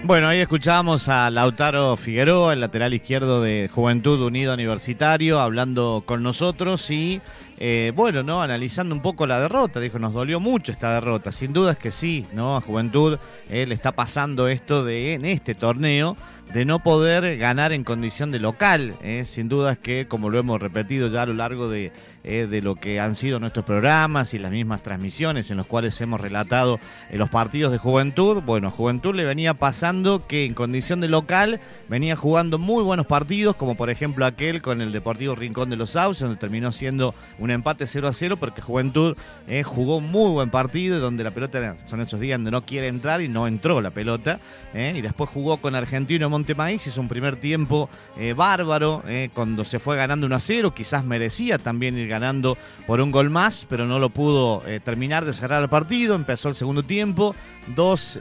Bueno, ahí escuchábamos a Lautaro Figueroa, el lateral izquierdo de Juventud Unido Universitario, hablando con nosotros y, bueno, ¿no? Analizando un poco la derrota. Dijo, nos dolió mucho esta derrota. Sin duda es que sí, ¿no? A Juventud le está pasando esto de, en este torneo, de no poder ganar en condición de local. Sin duda es que, como lo hemos repetido ya a lo largo de lo que han sido nuestros programas y las mismas transmisiones en los cuales hemos relatado los partidos de Juventud. Bueno, a Juventud le venía pasando que en condición de local venía jugando muy buenos partidos, como por ejemplo aquel con el Deportivo Rincón de los Sauces, donde terminó siendo un empate 0-0, porque Juventud jugó un muy buen partido, donde la pelota, son esos días donde no quiere entrar y no entró la pelota, y después jugó con Argentino Montemaíz, hizo un primer tiempo bárbaro, cuando se fue ganando 1-0, quizás merecía también ir ganando por un gol más, pero no lo pudo terminar de cerrar el partido. Empezó el segundo tiempo, dos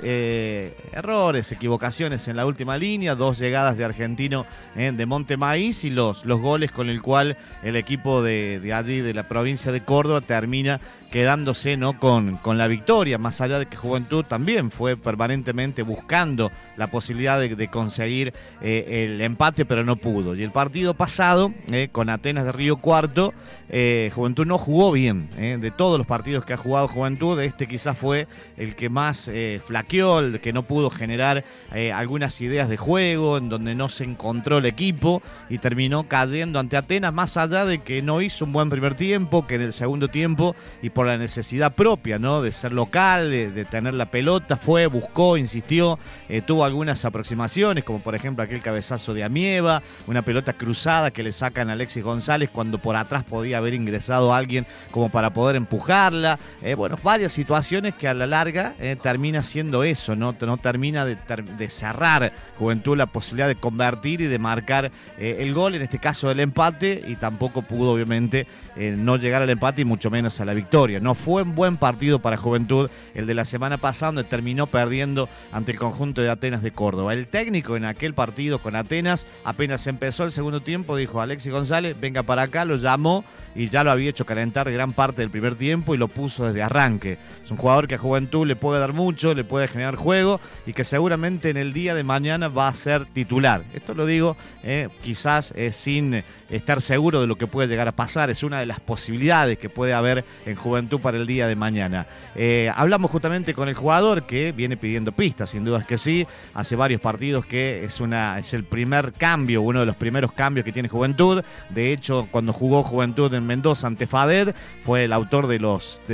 errores, equivocaciones en la última línea, dos llegadas de Argentino de Montemaíz y los goles con el cual el equipo de allí, de la provincia de Córdoba, termina quedándose, ¿no? con la victoria, más allá de que Juventud también fue permanentemente buscando la posibilidad de conseguir el empate, pero no pudo. Y el partido pasado, con Atenas de Río Cuarto, Juventud no jugó bien. De todos los partidos que ha jugado Juventud, este quizás fue el que más flaqueó, el que no pudo generar algunas ideas de juego, en donde no se encontró el equipo y terminó cayendo ante Atenas, más allá de que no hizo un buen primer tiempo, que en el segundo tiempo, y por la necesidad propia, ¿no? De ser local, de tener la pelota, fue, buscó, insistió, tuvo algunas aproximaciones, como por ejemplo aquel cabezazo de Amieva, una pelota cruzada que le sacan a Alexis González cuando por atrás podía haber ingresado alguien como para poder empujarla. Bueno, varias situaciones que a la larga termina siendo eso, no termina de cerrar Juventud la posibilidad de convertir y de marcar el gol, en este caso el empate, y tampoco pudo obviamente no llegar al empate y mucho menos a la victoria. No fue un buen partido para Juventud el de la semana pasada, donde terminó perdiendo ante el conjunto de Atenas de Córdoba. El técnico en aquel partido con Atenas, apenas empezó el segundo tiempo, dijo a Alexis González, venga para acá, lo llamó y ya lo había hecho calentar gran parte del primer tiempo y lo puso desde arranque. Es un jugador que a Juventud le puede dar mucho, le puede generar juego y que seguramente en el día de mañana va a ser titular. Esto lo digo quizás sin estar seguro de lo que puede llegar a pasar. Es una de las posibilidades que puede haber en Juventud para el día de mañana. Hablamos justamente con el jugador que viene pidiendo pistas, sin duda es que sí. Hace varios partidos que es el primer cambio, uno de los primeros cambios que tiene Juventud. De hecho, cuando jugó Juventud en Mendoza ante FADED, fue el autor de los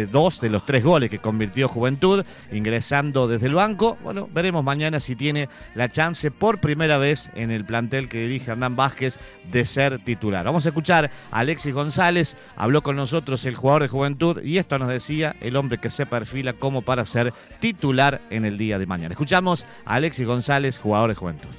3 goles que convirtió Juventud, ingresando desde el banco. Bueno, veremos mañana si tiene la chance por primera vez en el plantel que dirige Hernán Vázquez de ser titular. Vamos a escuchar a Alexis González, habló con nosotros el jugador de Juventud y esto nos decía el hombre que se perfila como para ser titular en el día de mañana. Escuchamos a Alexis González, jugador de Juventud.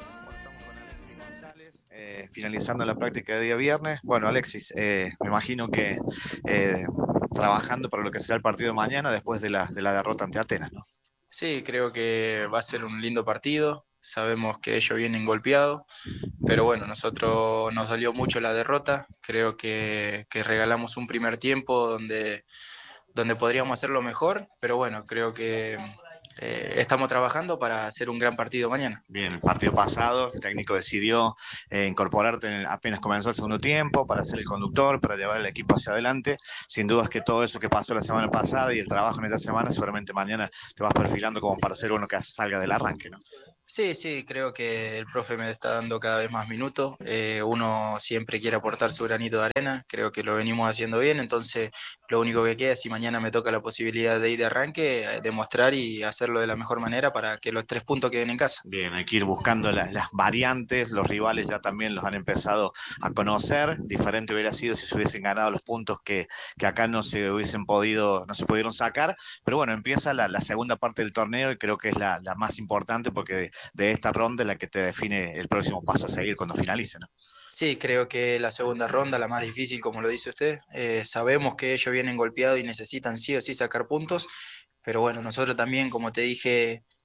Finalizando la práctica de día viernes. Bueno, Alexis, me imagino que trabajando para lo que será el partido de mañana después de la derrota ante Atenas, ¿no? Sí, creo que va a ser un lindo partido. Sabemos que ellos vienen golpeados, pero bueno, nosotros nos dolió mucho la derrota. Creo que regalamos un primer tiempo donde podríamos hacerlo mejor, pero bueno, creo que estamos trabajando para hacer un gran partido mañana. Bien, el partido pasado, el técnico decidió incorporarte apenas comenzó el segundo tiempo para ser el conductor, para llevar el equipo hacia adelante. Sin dudas que todo eso que pasó la semana pasada y el trabajo en esta semana, seguramente mañana te vas perfilando como para ser uno que salga del arranque, ¿no? Sí, creo que el profe me está dando cada vez más minutos. Uno siempre quiere aportar su granito de arena, creo que lo venimos haciendo bien, entonces lo único que queda, si mañana me toca la posibilidad de ir de arranque, demostrar y hacerlo de la mejor manera para que los 3 puntos queden en casa. Bien, hay que ir buscando las variantes, los rivales ya también los han empezado a conocer. Diferente hubiera sido si se hubiesen ganado los puntos que acá no se pudieron sacar, pero bueno, empieza la segunda parte del torneo y creo que es la más importante porque de esta ronda la que te define el próximo paso a seguir cuando finalice, ¿no? Sí, creo que la segunda ronda, la más difícil, como lo dice usted. Sabemos que ellos vienen golpeados y necesitan sí o sí sacar puntos, pero bueno, nosotros también, como te dije,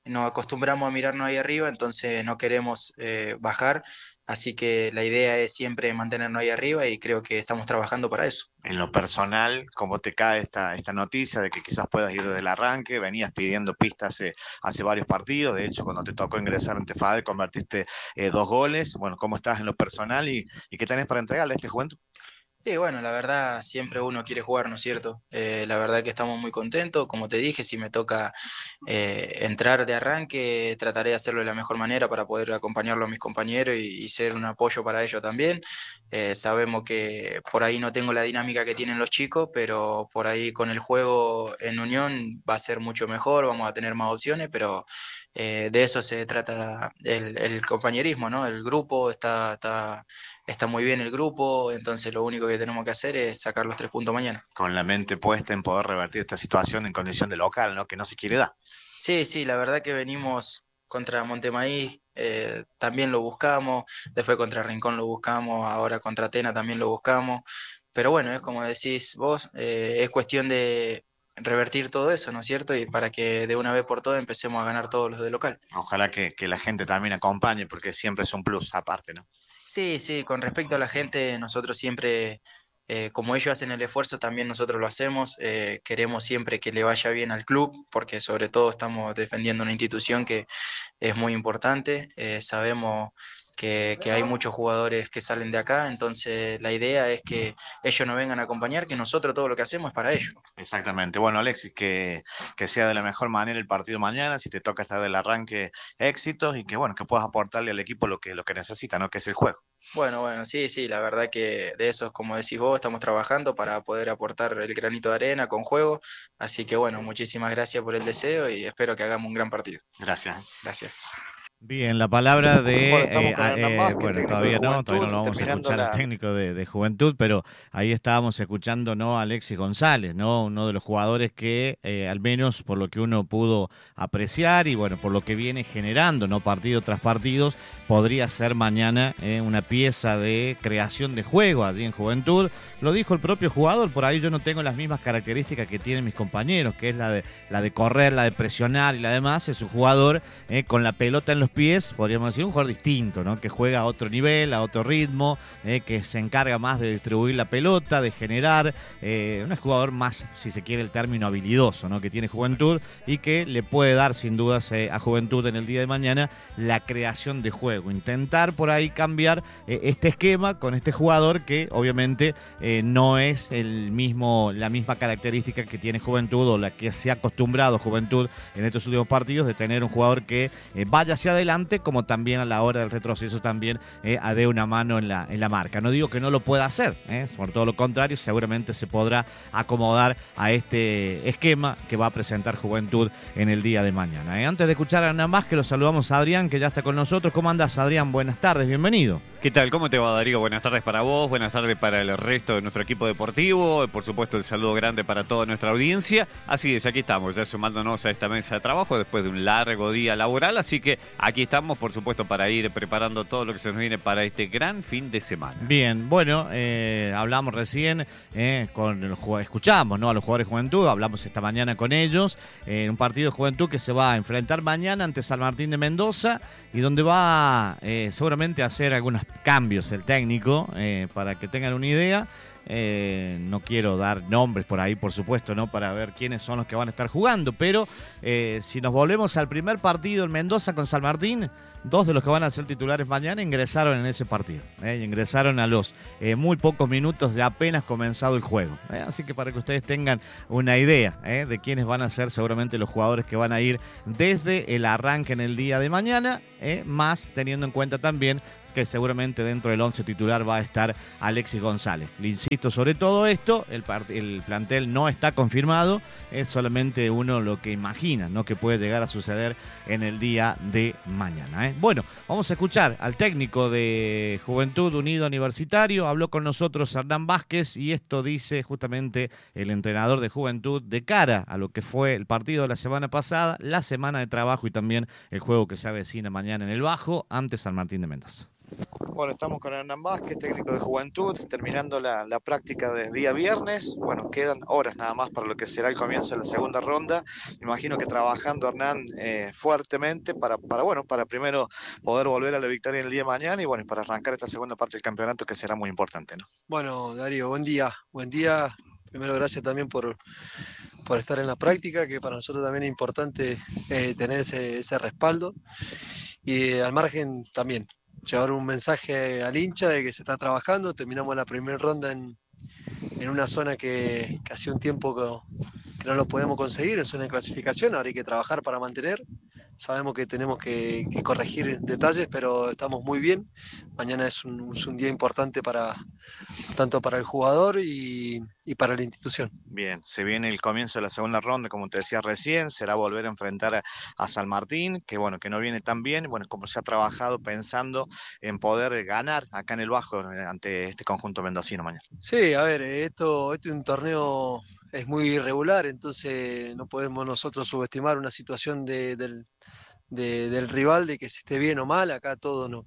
nos acostumbramos a mirarnos ahí arriba, entonces no queremos bajar, así que la idea es siempre mantenernos ahí arriba y creo que estamos trabajando para eso. En lo personal, ¿cómo te cae esta noticia de que quizás puedas ir desde el arranque? Venías pidiendo pistas hace varios partidos, de hecho, cuando te tocó ingresar ante FADE convertiste 2 goles. Bueno, ¿cómo estás en lo personal y qué tenés para entregarle a este Juventud? Sí, bueno, la verdad siempre uno quiere jugar, ¿no es cierto? La verdad que estamos muy contentos, como te dije, si me toca entrar de arranque, trataré de hacerlo de la mejor manera para poder acompañarlo a mis compañeros y ser un apoyo para ellos también. Sabemos que por ahí no tengo la dinámica que tienen los chicos, pero por ahí con el juego en unión va a ser mucho mejor, vamos a tener más opciones, pero de eso se trata el compañerismo, ¿no? El grupo está muy bien el grupo, entonces lo único que tenemos que hacer es sacar los 3 puntos mañana. Con la mente puesta en poder revertir esta situación en condición de local, ¿no? Que no se quiere dar. Sí, sí, la verdad que venimos contra Montemaíz, también lo buscamos, después contra Rincón lo buscamos, ahora contra Atena también lo buscamos, pero bueno, es como decís vos, es cuestión de revertir todo eso, ¿no es cierto? Y para que de una vez por todas empecemos a ganar todos los de local. Ojalá que la gente también acompañe, porque siempre es un plus aparte, ¿no? Sí, sí, con respecto a la gente, nosotros siempre, como ellos hacen el esfuerzo, también nosotros lo hacemos. Queremos siempre que le vaya bien al club, porque sobre todo estamos defendiendo una institución que es muy importante. Sabemos que hay muchos jugadores que salen de acá, entonces la idea es que ellos nos vengan a acompañar, que nosotros todo lo que hacemos es para ellos. Exactamente. Bueno, Alexis, que sea de la mejor manera el partido mañana, si te toca estar del arranque, éxitos y que bueno, que puedas aportarle al equipo lo que necesita, ¿no? Que es el juego. Bueno, bueno, sí, sí, la verdad que de eso, como decís vos, estamos trabajando para poder aportar el granito de arena con juego. Así que bueno, muchísimas gracias por el deseo y espero que hagamos un gran partido. Gracias. Gracias. Bien, la palabra Bueno, de, estamos con Hernán Vázquez, bueno, técnico todavía de no lo Juventud, vamos a terminando escuchar al técnico de Juventud, pero ahí estábamos escuchando, ¿no? A Alexis González, ¿no? Uno de los jugadores que, al menos por lo que uno pudo apreciar y bueno, por lo que viene generando, ¿no? Partido tras partidos, podría ser mañana una pieza de creación de juego allí en Juventud. Lo dijo el propio jugador, por ahí yo no tengo las mismas características que tienen mis compañeros, que es la de correr, la de presionar y la demás. Es un jugador con la pelota en los pies, podríamos decir, un jugador distinto, ¿no? Que juega a otro nivel, a otro ritmo, que se encarga más de distribuir la pelota, de generar, un jugador más, si se quiere el término, habilidoso, ¿no? Que tiene Juventud y que le puede dar sin dudas a Juventud en el día de mañana la creación de juego, intentar por ahí cambiar este esquema con este jugador que obviamente no es la misma característica que tiene Juventud o la que se ha acostumbrado Juventud en estos últimos partidos, de tener un jugador que vaya hacia adelante, como también a la hora del retroceso también dé una mano en la marca. No digo que no lo pueda hacer, por todo lo contrario, seguramente se podrá acomodar a este esquema que va a presentar Juventud en el día de mañana. Antes de escuchar a nada más, que lo saludamos a Adrián, que ya está con nosotros. ¿Cómo andas, Adrián? Buenas tardes, bienvenido. ¿Qué tal? ¿Cómo te va, Darío? Buenas tardes para vos, buenas tardes para el resto de nuestro equipo deportivo, por supuesto el saludo grande para toda nuestra audiencia. Así es, aquí estamos ya sumándonos a esta mesa de trabajo después de un largo día laboral, así que aquí estamos, por supuesto, para ir preparando todo lo que se nos viene para este gran fin de semana. Bien, bueno, hablamos recién escuchamos, ¿no? A los jugadores de Juventud, hablamos esta mañana con ellos, un partido de Juventud que se va a enfrentar mañana ante San Martín de Mendoza y donde va seguramente a hacer algunos cambios el técnico, para que tengan una idea. No quiero dar nombres por ahí, por supuesto, ¿no? Para ver quiénes son los que van a estar jugando, pero si nos volvemos al primer partido en Mendoza con San Martín, 2 de los que van a ser titulares mañana ingresaron en ese partido. Ingresaron a los muy pocos minutos de apenas comenzado el juego. Así que para que ustedes tengan una idea de quiénes van a ser seguramente los jugadores que van a ir desde el arranque en el día de mañana, más teniendo en cuenta también que seguramente dentro del 11 titular va a estar Alexis González. Le insisto sobre todo esto, el plantel no está confirmado, es solamente uno lo que imagina, ¿no? Que puede llegar a suceder en el día de mañana. Bueno, vamos a escuchar al técnico de Juventud Unido Universitario. Habló con nosotros Hernán Vázquez y esto dice justamente el entrenador de Juventud de cara a lo que fue el partido de la semana pasada, la semana de trabajo y también el juego que se avecina mañana en el Bajo ante San Martín de Mendoza. Bueno, estamos con Hernán Vázquez, técnico de Juventud, terminando la práctica de día viernes. Bueno, quedan horas nada más para lo que será el comienzo de la segunda ronda. Me imagino que trabajando Hernán fuertemente bueno, para primero poder volver a la victoria en el día de mañana y bueno, para arrancar esta segunda parte del campeonato que será muy importante, ¿no? Bueno, Darío, buen día. Buen día. Primero, gracias también por estar en la práctica, que para nosotros también es importante tener ese respaldo. Y al margen también, llevar un mensaje al hincha de que se está trabajando. Terminamos la primera ronda en una zona que hace un tiempo que no lo podemos conseguir, en zona de clasificación. Ahora hay que trabajar para mantener. Sabemos que tenemos que corregir detalles, pero estamos muy bien. Mañana es un día importante tanto para el jugador y para la institución. Bien, se viene el comienzo de la segunda ronda, como te decía recién, será volver a enfrentar a San Martín, que bueno, que no viene tan bien, bueno, como se ha trabajado pensando en poder ganar acá en el Bajo ante este conjunto mendocino mañana. Sí, a ver, esto es un torneo, es muy irregular, entonces no podemos nosotros subestimar una situación del rival, de que si esté bien o mal. Acá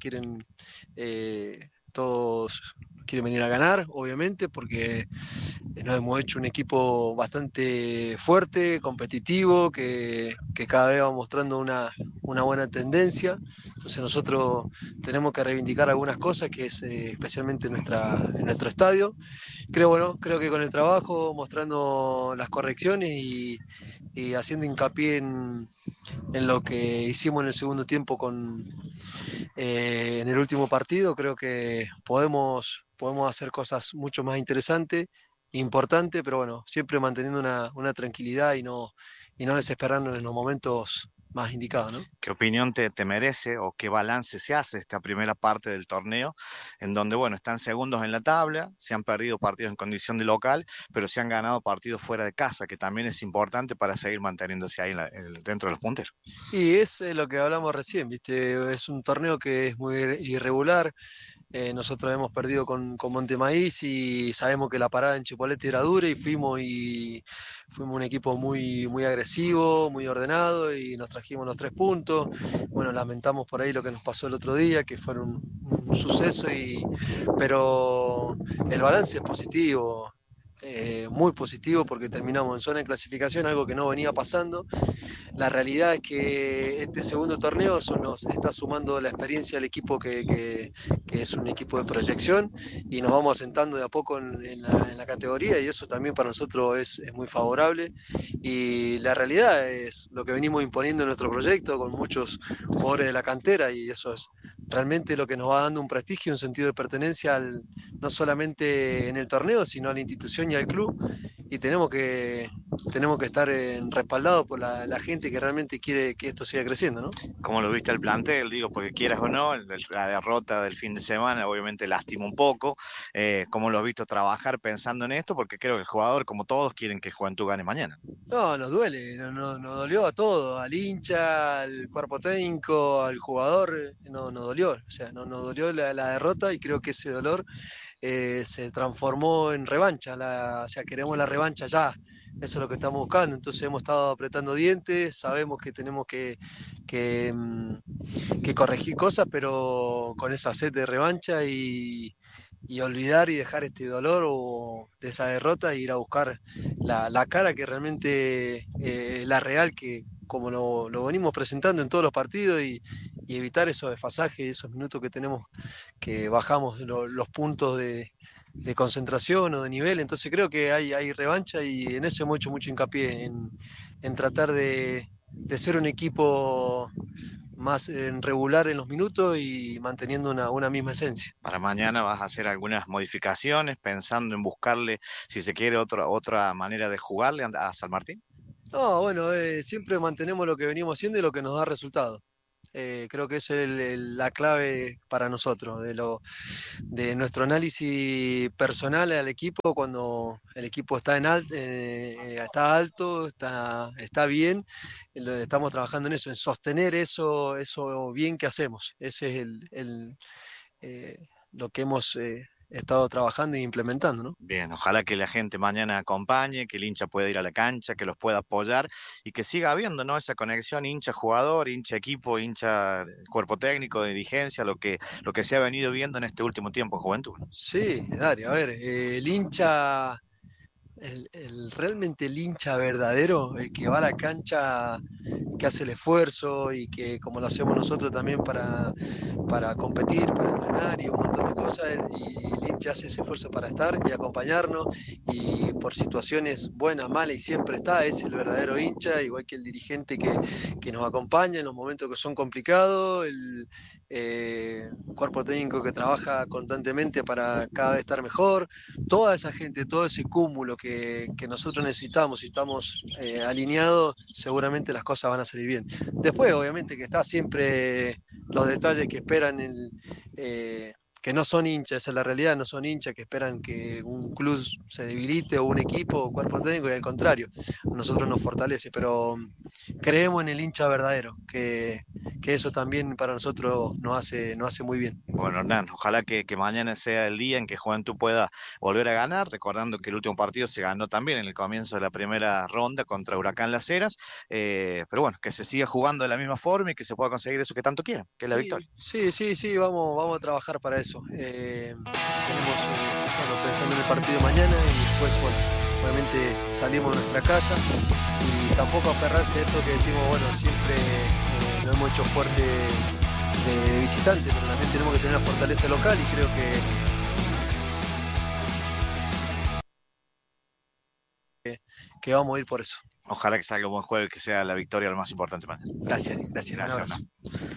todos quieren venir a ganar, obviamente, porque nos hemos hecho un equipo bastante fuerte, competitivo, que cada vez va mostrando una buena tendencia. Entonces nosotros tenemos que reivindicar algunas cosas, que es especialmente en nuestro estadio. Creo que con el trabajo, mostrando las correcciones y haciendo hincapié en lo que hicimos en el segundo tiempo en el último partido, creo que podemos hacer cosas mucho más interesantes, importantes, pero bueno, siempre manteniendo una tranquilidad y no desesperarnos en los momentos más indicados, ¿no? ¿Qué opinión te merece o qué balance se hace esta primera parte del torneo, en donde, bueno, están segundos en la tabla, se han perdido partidos en condición de local, pero se han ganado partidos fuera de casa, que también es importante para seguir manteniéndose ahí dentro de los punteros? Y es lo que hablamos recién, ¿viste? Es un torneo que es muy irregular. Nosotros hemos perdido con Montemaíz y sabemos que la parada en Chipolete era dura, y fuimos un equipo muy agresivo, muy ordenado, y nos trajimos los 3 puntos. Bueno, lamentamos por ahí lo que nos pasó el otro día, que fue un suceso, pero el balance es positivo. Muy positivo, porque terminamos en zona de clasificación, algo que no venía pasando. La realidad es que este segundo torneo nos está sumando la experiencia al equipo, que es un equipo de proyección, y nos vamos asentando de a poco en la categoría, y eso también para nosotros es muy favorable. Y la realidad es lo que venimos imponiendo en nuestro proyecto, con muchos jugadores de la cantera, y eso es realmente lo que nos va dando un prestigio, un sentido de pertenencia, no solamente en el torneo, sino a la institución y al club. Y tenemos que estar respaldados por la gente que realmente quiere que esto siga creciendo, ¿no? ¿Cómo lo viste el plantel? Digo, porque quieras o no, la derrota del fin de semana obviamente lastima un poco. ¿Cómo lo has visto trabajar pensando en esto? Porque creo que el jugador, como todos, quieren que Juventud gane mañana. No, nos duele, nos dolió a todos, al hincha, al cuerpo técnico, al jugador. Nos dolió, o sea, nos dolió la derrota, y creo que ese dolor se transformó en revancha. O sea, queremos la revancha ya. Eso es lo que estamos buscando. Entonces hemos estado apretando dientes, sabemos que tenemos que, que corregir cosas, pero con esa sed de revancha, y olvidar y dejar este dolor o de esa derrota, e ir a buscar la cara que realmente es la real, que como lo venimos presentando en todos los partidos, y evitar esos desfasajes, esos minutos que tenemos, que bajamos los puntos de concentración o de nivel. Entonces creo que hay revancha, y en eso hemos hecho mucho hincapié, en tratar de ser un equipo más regular en los minutos y manteniendo una misma esencia. Para mañana vas a hacer algunas modificaciones pensando en buscarle, si se quiere, otra manera de jugarle a San Martín. No, bueno, siempre mantenemos lo que venimos haciendo y lo que nos da resultado. Creo que eso es la clave para nosotros, de nuestro análisis personal al equipo. Cuando el equipo está alto, está bien, estamos trabajando en eso, en sostener eso bien que hacemos. Ese es lo que hemos estado trabajando e implementando, ¿no? Bien, ojalá que la gente mañana acompañe, que el hincha pueda ir a la cancha, que los pueda apoyar y que siga habiendo, ¿no? Esa conexión hincha-jugador, hincha-equipo, hincha-cuerpo técnico, dirigencia, lo que se ha venido viendo en este último tiempo en Juventud, ¿no? Sí, Dari, a ver, el hincha, realmente el hincha verdadero, el que va a la cancha, que hace el esfuerzo y que como lo hacemos nosotros también para competir, para entrenar y un montón de cosas, y el hincha hace ese esfuerzo para estar y acompañarnos y por situaciones buenas, malas y siempre está, es el verdadero hincha, igual que el dirigente que nos acompaña en los momentos que son complicados, el cuerpo técnico que trabaja constantemente para cada vez estar mejor, toda esa gente, todo ese cúmulo que nosotros necesitamos y estamos alineados, seguramente las cosas van a salir bien. Después, obviamente, que está siempre los detalles que esperan que no son hinchas, esa es la realidad, no son hinchas que esperan que un club se debilite o un equipo o cuerpo técnico y al contrario, a nosotros nos fortalece, pero creemos en el hincha verdadero, que eso también para nosotros nos hace muy bien. Bueno, Hernán, ojalá que mañana sea el día en que Juventud pueda volver a ganar, recordando que el último partido se ganó también en el comienzo de la primera ronda contra Huracán Las Heras, pero bueno, que se siga jugando de la misma forma y que se pueda conseguir eso que tanto quieren, que es la victoria. Sí, vamos a trabajar para eso. Tenemos, bueno, pensando en el partido de mañana y después, bueno, obviamente salimos de nuestra casa y tampoco aferrarse a esto que decimos, bueno, siempre lo hemos hecho fuerte de visitante, pero también tenemos que tener la fortaleza local y creo que vamos a ir por eso. Ojalá que salga un buen juego y que sea la victoria lo más importante mañana. Gracias, un Gracias, abrazo. Hernán.